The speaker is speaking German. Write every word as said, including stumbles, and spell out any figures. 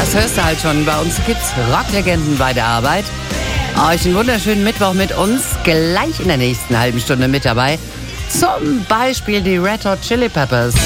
Das hörst du halt schon. Bei uns gibt's Rocklegenden bei der Arbeit. Euch einen wunderschönen Mittwoch mit uns. Gleich in der nächsten halben Stunde mit dabei. Zum Beispiel die Red Hot Chili Peppers.